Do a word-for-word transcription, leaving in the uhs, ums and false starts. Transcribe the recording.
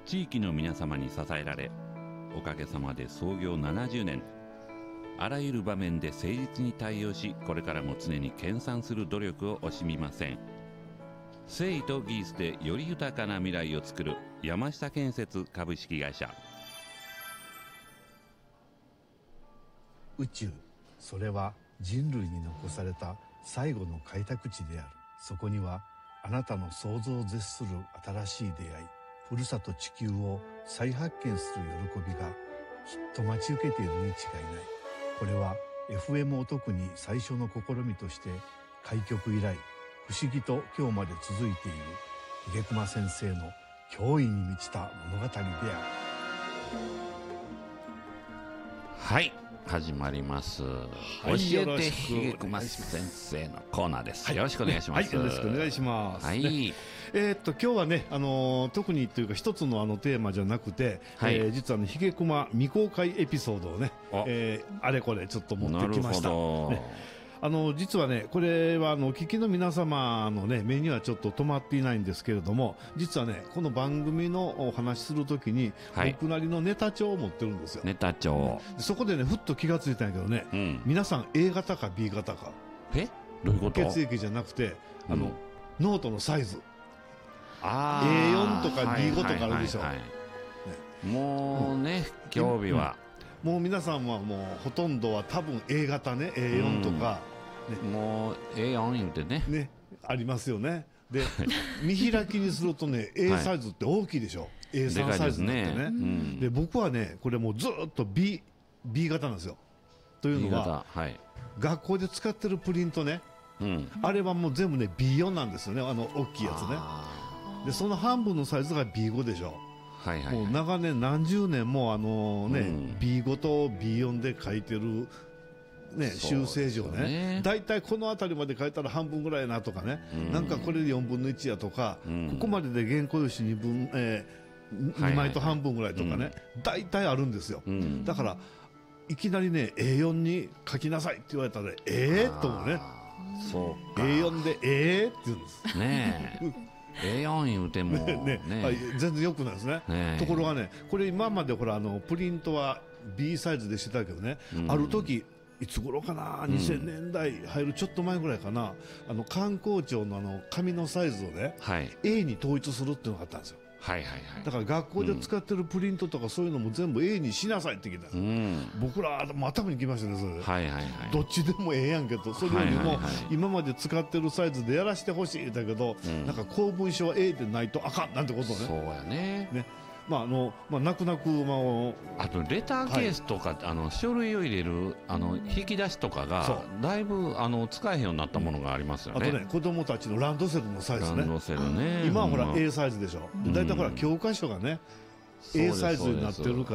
地域の皆様に支えられ、おかげさまで創業ななじゅうねん。あらゆる場面で誠実に対応し、これからも常に研鑽する努力を惜しみません。誠意と技術でより豊かな未来をつくる山下建設株式会社。 宇宙、それは人類に残された最後の開拓地である。そこにはあなたの想像を絶する新しい出会い、ふるさと地球を再発見する喜びがきっと待ち受けているに違いない。これは エフエム お得に最初の試みとして開局以来不思議と今日まで続いている秀熊先生の驚異に満ちた物語である。 はい、始まります、 はい、 教えて秀熊先生のコーナーです、はい、よろしくお願いします、 はい、よろしくお願いします、 はい、 ね、えー、っと今日はね、あのー、特にというか一つのあのテーマじゃなくて、はい、えー、実はね秀熊未公開エピソードをね、えー、あれこれちょっと持ってきました。ね、あの実はねこれはあのお聞きの皆様のね目にはちょっと止まっていないんですけれども、実はねこの番組のお話しするときに、はい、僕なりのネタ帳を持ってるんですよ。 ネタ帳、 そこでねふっと気がついたんやけどね、うん、皆さん エー 型か ビー 型か。 えどういうこと？ 血液じゃなくてあの、うん、ノートのサイズ、 あエーよん とか ビーご とかあるでしょ。 もうね、うん、興味は、 うん、もう皆さんはもうほとんどは多分 エー 型ね、エーよん とか、 うんね、もう エーよん 言うてねねありますよね。で見開きにするとね A サイズって大きいでしょ、はい、エースリー サイズになってね。で、ね、うん、で僕はねこれもうずっと B, B 型なんですよ。というのは、はい、学校で使ってるプリントね、うん、あれはもう全部ね ビーよん なんですよね、あの大きいやつね。でその半分のサイズが ビーご でしょ。はいはいはい、もう長年何十年もあの、ね、うん、ビーご と ビーよん で書いてる、ね、修正上ね、だいたいこの辺りまで書いたら半分ぐらいやなとかね、うん、なんかこれでよんぶんのいちやとか、うん、ここまでで原稿用紙にぶん、えー、にまいと半分ぐらいとかね、だいたいあるんですよ、うん、だからいきなりね エーよん に書きなさいって言われたらええー、と思うね。そうか エーよん でええー、って言うんですねエーよん 言うてもねねね、全然よくないです ね, ねところがねこれ今までほらあのプリントは B サイズでしてたけどね、うん、ある時いつ頃かな、にせんねんだい入るちょっと前ぐらいかな、あの観光庁のあの紙のサイズをね、はい、A に統一するっていうのがあったんですよ。はいはいはい、だから学校で使ってるプリントとかそういうのも全部 A にしなさいって聞いた、うん、僕らも頭にきましたねそれで、はいはいはい、どっちでもええやんけど、それよりも今まで使ってるサイズでやらせてほしいだけど、うん、なんか公文書は A でないとあかんなんてことね。そうやね。ね、まああのまあ、泣く泣く、まあ、 あとレターケースとか、はい、あの書類を入れるあの引き出しとかがだいぶあの使えへんようになったものがありますよね。 あとね子供たちのランドセルのサイズね、 ランドセルね、 今はほら A サイズでしょ。だいたいほら教科書がね A サイズになってるから